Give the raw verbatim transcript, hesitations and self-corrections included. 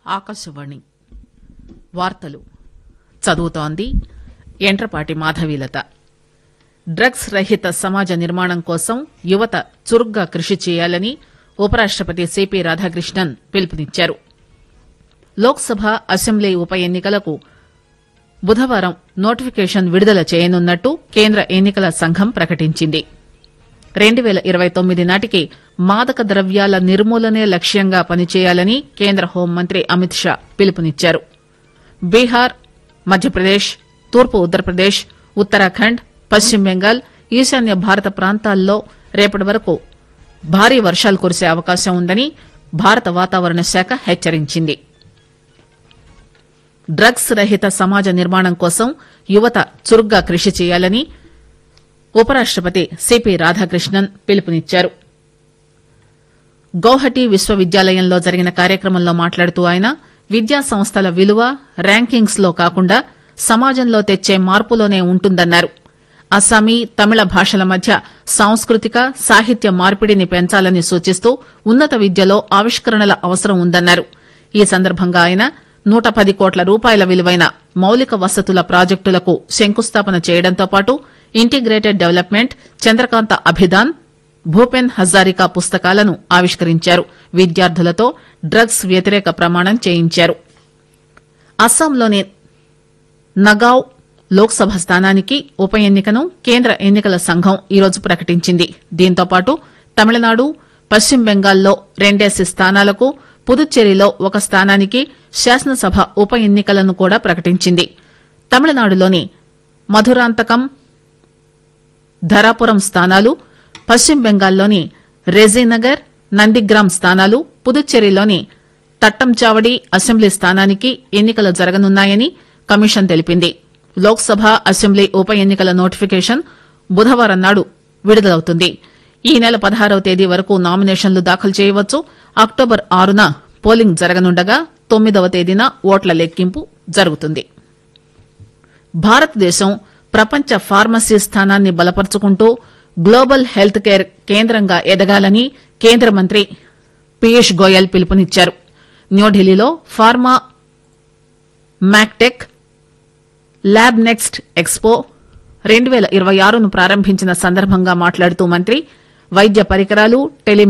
ఆకాశవాణి వార్తలు చదువుతోంది ఎంట్రపాటి మాధవీలత. డ్రగ్స్ రహిత సమాజ నిర్మాణం కోసం యువత చురుగ్గా కృషి చేయాలని ఉపరాష్టపతి సిపి రాధాకృష్ణన్ పిలుపునిచ్చారు. లోక్ సభ అసెంబ్లీ ఉప ఎన్నికలకు బుధవారం నోటిఫికేషన్ విడుదల చేయనున్నట్టు కేంద్ర ఎన్నికల సంఘం ప్రకటించింది. రెండు పేల ఇరవై తొమ్మిది నాటికి మాదక ద్రవ్యాల నిర్మూలనే లక్ష్యంగా పనిచేయాలని కేంద్ర హోంమంత్రి అమిత్ షా పిలుపునిచ్చారు. బీహార్, మధ్యప్రదేశ్, తూర్పు ఉత్తరప్రదేశ్, ఉత్తరాఖండ్, పశ్చిమ బెంగాల్, ఈశాన్య భారత ప్రాంతాల్లో రేపటి వరకు భారీ వర్షాలు కురిసే అవకాశం ఉందని భారత వాతావరణ శాఖ హెచ్చరించింది. డ్రగ్స్ రహిత సమాజ నిర్మాణం కోసం యువత చురుగ్గా కృషి చేయాలని ఉపరాష్టపతి సిపి రాధాకృష్ణన్ పిలుపునిచ్చారు. గౌహటి విశ్వవిద్యాలయంలో జరిగిన కార్యక్రమంలో మాట్లాడుతూ ఆయన విద్యా సంస్థల విలువ ర్యాంకింగ్స్ లో కాకుండా సమాజంలో తెచ్చే మార్పులోనే ఉంటుందన్నారు. అస్సామీ, తమిళ భాషల మధ్య సాంస్కృతిక, సాహిత్య మార్పిడిని పెంచాలని సూచిస్తూ ఉన్నత విద్యలో ఆవిష్కరణల అవసరం ఉందన్నారు. ఈ సందర్భంగా ఆయన నూట పది కోట్ల రూపాయల విలువైన మౌలిక వసతుల ప్రాజెక్టులకు శంకుస్థాపన చేయడంతో పాటు ఇంటిగ్రేటెడ్ డెవలప్మెంట్, చంద్రకాంత అభిదాన్, భూపెన్ హజారికా పుస్తకాలను ఆవిష్కరించారు. విద్యార్థులతో డ్రగ్స్ వ్యతిరేక ప్రమాణం చేయించారు. అస్సాంలోని నగావ్ లోక్సభ స్థానానికి ఉప ఎన్నికను కేంద్ర ఎన్నికల సంఘం ఈరోజు ప్రకటించింది. దీంతో పాటు తమిళనాడు, పశ్చిమ బెంగాల్లో రెండేసి స్థానాలకు, పుదుచ్చేరిలో ఒక స్థానానికి శాసనసభ ఉప ఎన్నికలను కూడా ప్రకటించింది. తమిళనాడులోని మధురాంతకం, ధరాపురం స్థానాలు, పశ్చిమ బెంగాల్లోని రెజీనగర్, నందిగ్రామ్ స్థానాలు, పుదుచ్చేరిలోని తట్టంచావడి అసెంబ్లీ స్థానానికి ఎన్నికలు జరగనున్నాయని కమిషన్ తెలిపింది. లోక్సభ, అసెంబ్లీ ఉప ఎన్నికల నోటిఫికేషన్ బుధవారం నాడు విడుదలవుతుంది. ఈ నెల పదహారవ తేదీ వరకు నామినేషన్లు దాఖలు చేయవచ్చు. అక్టోబర్ ఆరున పోలింగ్ జరగనుండగా తొమ్మిదవ తేదీన ఓట్ల లెక్కింపు జరుగుతుంది. భారతదేశం ప్రపంచ ఫార్మసీ స్థానాన్ని బలపరుచుకుంటూ గ్లోబల్ హెల్త్ కేర్ కేంద్రంగా ఎదగాలని కేంద్ర మంత్రి పీయూష్ గోయల్ పిలుపునిచ్చారు. న్యూఢిల్లీలో pharma MacTech lab next expo రెండు పేల ఇరవై ఆరును ప్రారంభించిన సందర్భంగా మాట్లాడుతూ మంత్రి వైద్య పరికరాలు, టెలి